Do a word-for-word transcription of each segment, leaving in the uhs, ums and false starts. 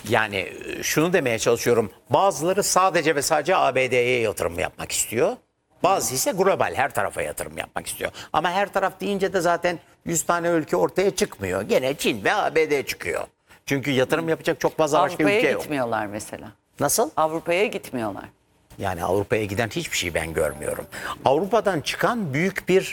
Yani şunu demeye çalışıyorum. Bazıları sadece ve sadece A B D'ye yatırım yapmak istiyor. Bazı ise global, her tarafa yatırım yapmak istiyor. Ama her taraf deyince de zaten yüz tane ülke ortaya çıkmıyor. Gene Çin ve A B D çıkıyor. Çünkü yatırım yapacak çok fazla başka ülke Avrupa'ya yok. gitmiyorlar mesela. Nasıl? Avrupa'ya gitmiyorlar. Yani Avrupa'ya giden hiçbir şey ben görmüyorum. Avrupa'dan çıkan büyük bir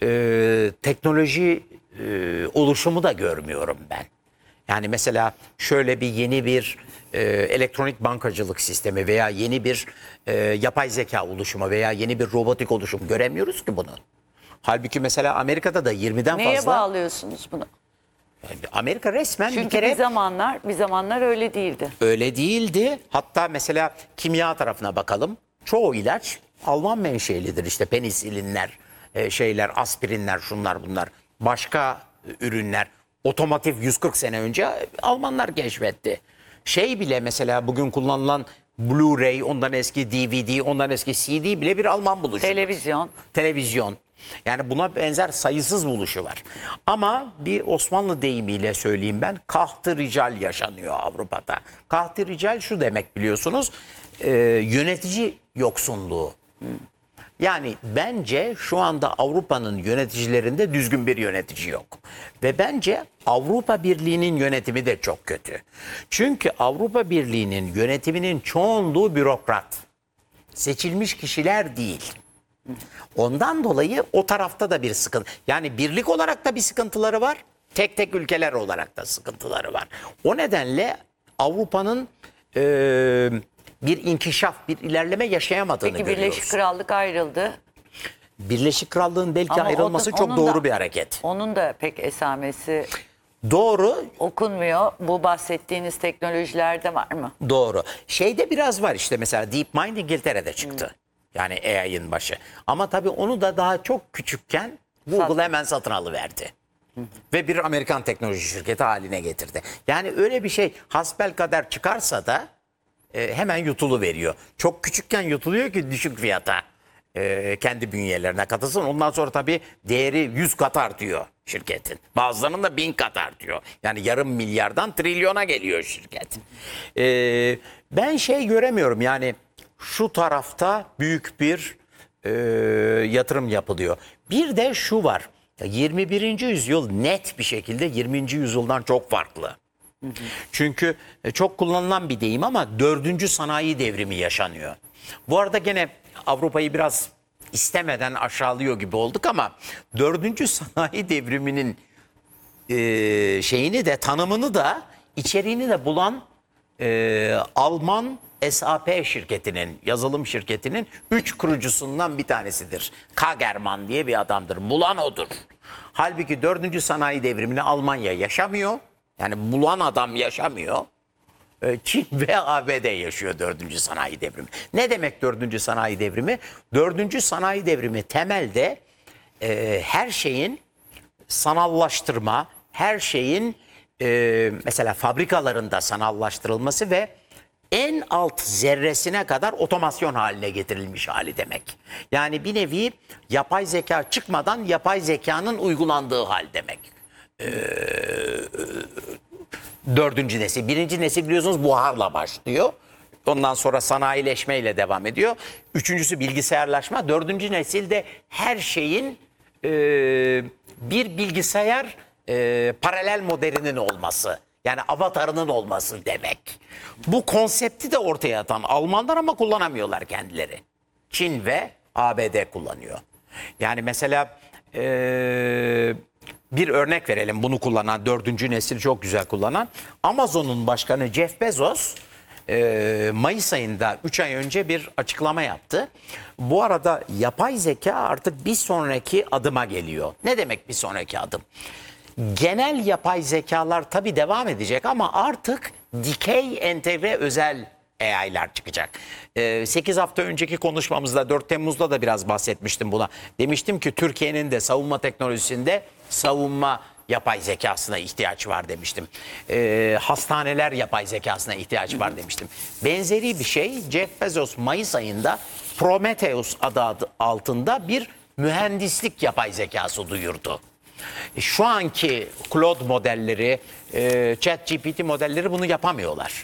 e, teknoloji e, oluşumu da görmüyorum ben. Yani mesela şöyle bir yeni bir e, elektronik bankacılık sistemi veya yeni bir e, yapay zeka oluşumu veya yeni bir robotik oluşum göremiyoruz ki bunu. Halbuki mesela Amerika'da da yirmiden Neye fazla. bağlıyorsunuz bunu? Yani Amerika resmen bir Çünkü kere bir zamanlar bir zamanlar öyle değildi. öyle değildi. Hatta mesela kimya tarafına bakalım. Çoğu ilaç Alman menşelidir. İşte penisilinler, e, şeyler, aspirinler, şunlar bunlar. Başka ürünler otomotiv yüz kırk sene önce Almanlar keşfetti. Şey bile mesela bugün kullanılan Blu-ray, ondan eski D V D, ondan eski C D bile bir Alman buluşu. Televizyon. Televizyon. Yani buna benzer sayısız buluşu var. Ama bir Osmanlı deyimiyle söyleyeyim ben, kahtı rical yaşanıyor Avrupa'da. Kahtı rical şu demek biliyorsunuz, e, yönetici yoksunluğu. Yani bence şu anda Avrupa'nın yöneticilerinde düzgün bir yönetici yok. Ve bence Avrupa Birliği'nin yönetimi de çok kötü. Çünkü Avrupa Birliği'nin yönetiminin çoğunluğu bürokrat. Seçilmiş kişiler değil. Ondan dolayı o tarafta da bir sıkıntı. Yani birlik olarak da bir sıkıntıları var. Tek tek ülkeler olarak da sıkıntıları var. O nedenle Avrupa'nın e, bir inkişaf, bir ilerleme yaşayamadığını Peki görüyoruz. Birleşik Krallık ayrıldı. Birleşik Krallığın belki Ama ayrılması onun- çok onun doğru da- bir hareket. Onun da pek esamesi Doğru, okunmuyor. Bu bahsettiğiniz teknolojilerde var mı? doğru. Şeyde biraz var işte, mesela DeepMind İngiltere'de çıktı. Yani A I'ın başı. Ama tabii onu da daha çok küçükken Google Sattı. hemen satın alıverdi. Ve bir Amerikan teknoloji şirketi haline getirdi. Yani öyle bir şey hasbelkader çıkarsa da e, hemen yutulu veriyor. Çok küçükken yutuluyor ki düşük fiyata e, kendi bünyelerine katılsın. Ondan sonra tabii değeri yüz kat artıyor şirketin. Bazılarının da bin kat artıyor. Yani yarım milyardan trilyona geliyor şirket. E, ben şey göremiyorum, yani şu tarafta büyük bir e, yatırım yapılıyor. Bir de şu var. yirmi birinci yüzyıl net bir şekilde yirminci yüzyıldan çok farklı. Çünkü çok kullanılan bir deyim ama dördüncü sanayi devrimi yaşanıyor. Bu arada gene Avrupa'yı biraz istemeden aşağılıyor gibi olduk ama dördüncü sanayi devriminin e, şeyini de, tanımını da, içeriğini de bulan e, Alman S A P şirketinin, yazılım şirketinin üç kurucusundan bir tanesidir. Kagerman diye bir adamdır. Bulan odur. Halbuki dördüncü sanayi devrimini Almanya yaşamıyor. Yani bulan adam yaşamıyor. E, Çin ve A B D yaşıyor dördüncü sanayi devrimi. Ne demek dördüncü sanayi devrimi? Dördüncü sanayi devrimi temelde e, her şeyin sanallaştırma, her şeyin e, mesela fabrikalarında sanallaştırılması ve en alt zerresine kadar otomasyon haline getirilmiş hali demek. Yani bir nevi yapay zeka çıkmadan yapay zekanın uygulandığı hal demek. Ee, dördüncü nesil. Birinci nesil biliyorsunuz buharla başlıyor. Ondan sonra sanayileşmeyle devam ediyor. Üçüncüsü bilgisayarlaşma. Dördüncü nesilde her şeyin e, bir bilgisayar e, paralel modelinin olması. Yani avatarının olması demek. Bu konsepti de ortaya atan Almanlar ama kullanamıyorlar kendileri. Çin ve A B D kullanıyor. Yani mesela e, bir örnek verelim, bunu kullanan, dördüncü nesil çok güzel kullanan. Amazon'un başkanı Jeff Bezos e, Mayıs ayında üç ay önce bir açıklama yaptı. Bu arada yapay zeka artık bir sonraki adıma geliyor. Ne demek bir sonraki adım? Genel yapay zekalar tabii devam edecek ama artık dikey entegre özel A I'lar çıkacak. Ee, sekiz hafta önceki konuşmamızda, dört Temmuz'da da biraz bahsetmiştim buna. Demiştim ki Türkiye'nin de savunma teknolojisinde savunma yapay zekasına ihtiyaç var demiştim. Ee, hastaneler yapay zekasına ihtiyaç var demiştim. Benzeri bir şey Jeff Bezos Mayıs ayında Prometheus adı altında bir mühendislik yapay zekası duyurdu. Şu anki Claude modelleri, e, ChatGPT modelleri bunu yapamıyorlar.